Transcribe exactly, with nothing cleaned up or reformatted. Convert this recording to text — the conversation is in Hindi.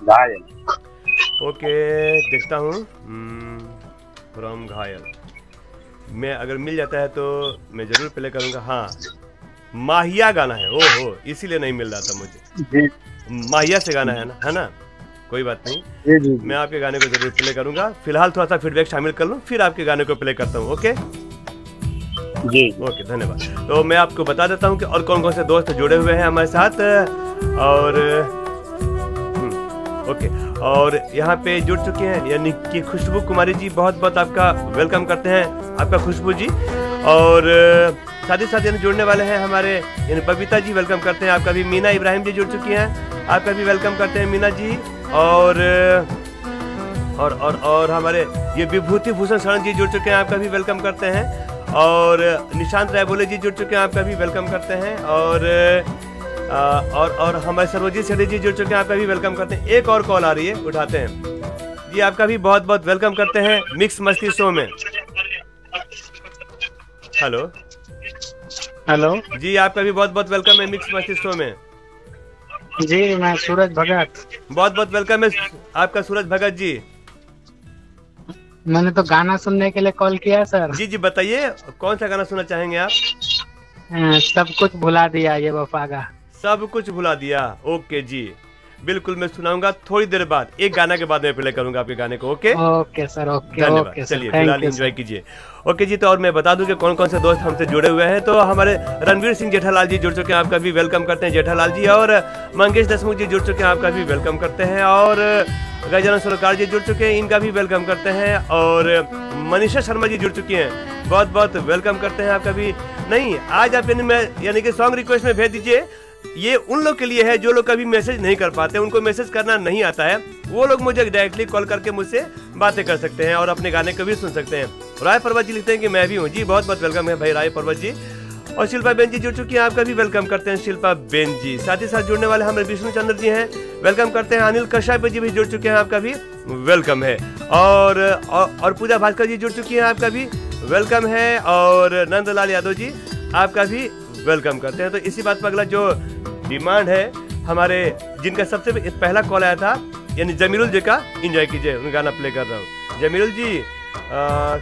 घायल। ओके, देखता हूँ। फ्रॉम घायल मैं अगर मिल जाता है तो मैं जरूर प्ले करूँगा। हाँ, माहिया गाना है। ओहो, इसीलिए नहीं मिल रहा था मुझे। जी माहिया से गाना है ना, है ना? कोई बात नहीं, जी जी मैं आपके गाने को जरूर प्ले करूँगा। फिलहाल थोड़ा सा फीडबैक शामिल कर लूँ, फिर आपके गाने को प्ले करता हूँ। ओके जी ओके, धन्यवाद। तो मैं आपको बता देता हूँ कि और कौन कौन से दोस्त जुड़े हुए हैं हमारे साथ। और ओके, और यहाँ पे जुड़ चुके हैं यानी कि खुशबू कुमारी जी, बहुत बहुत आपका वेलकम करते हैं, आपका खुशबू जी। और साथ ही साथ यानी जुड़ने वाले हैं हमारे यानी बबीता जी, वेलकम करते हैं आपका भी। मीना इब्राहिम जी जुड़ चुकी हैं, आपका भी वेलकम करते हैं मीना जी। और और और और हमारे ये विभूति भूषण शरण जी जुड़ चुके हैं, आपका भी वेलकम करते हैं। और निशांत राय बोले जी जुड़ चुके हैं, आपका भी वेलकम करते हैं। और आ, और और हमारे सर्वजीत सेठी जी जुड़ चुके हैं, आपका भी वेलकम करते हैं। एक और कॉल आ रही है, उठाते हैं जी। आपका भी बहुत बहुत वेलकम करते हैं मिक्स मस्ती शो में। हेलो हेलो जी, आपका भी बहुत बहुत वेलकम है मिक्स मस्ती शो में। जी, मैं सूरज भगत। बहुत बहुत वेलकम है आपका सूरज भगत जी। मैंने तो गाना सुनने के लिए कॉल किया सर। जी जी, बताइए कौन सा गाना सुनना चाहेंगे आप? हाँ, सब कुछ भुला दिया ये वफा का। सब कुछ भुला दिया। ओके जी, बिल्कुल मैं सुनाऊंगा थोड़ी देर बाद, एक गाना के बाद मैं प्ले करूंगा आपके गाने को। Okay okay sir, okay okay sir, चलिए फिलहाल एंजॉय कीजिए। ओके जी, तो और मैं बता दूं कि कौन कौन से दोस्त हमसे जुड़े हुए हैं। तो हमारे रणवीर सिंह जेठालाल जी जुड़ चुके हैं, आपका भी वेलकम करते हैं जेठालाल जी। और मंगेश देशमुख जी जुड़ चुके हैं, आपका भी वेलकम करते हैं। और गजानन सुरकार जी जुड़ चुके हैं, इनका भी वेलकम करते हैं। और मनीषा शर्मा जी जुड़ चुकी हैं, बहुत बहुत वेलकम करते हैं आपका भी। नहीं, आज आप यानी मैं यानी कि सॉन्ग रिक्वेस्ट में भेज दीजिए। ये उन लोग के लिए है जो लोग कभी मैसेज नहीं कर पाते, उनको मैसेज करना नहीं आता है, वो लोग मुझे डायरेक्टली कॉल करके मुझसे बातें कर सकते हैं और अपने गाने को भी सुन सकते हैं। राय पर्वत जी लिखते हैं कि मैं भी हूँ जी, बहुत बहुत वेलकम है भाई राय पर्वत जी। और शिल्पा बेन जी जुड़ चुकी हैं, आपका भी वेलकम करते हैं शिल्पा बेन जी। साथ ही साथ जुड़ने वाले हमारे विष्णु चंद्र जी हैं, वेलकम करते हैं। अनिल कश्यप जी भी जुड़ चुके हैं, आपका भी वेलकम है। और और पूजा भास्कर जी जुड़ चुकी हैं, आपका भी वेलकम है। और नंदलाल यादव जी, आपका भी वेलकम करते हैं। तो इसी बात पर अगला जो डिमांड है हमारे, जिनका सबसे पहला कॉल आया था यानी जमीरुल जी का, एंजॉय कीजिए, उनका गाना प्ले कर रहा हूँ। जमीरुल जी आ,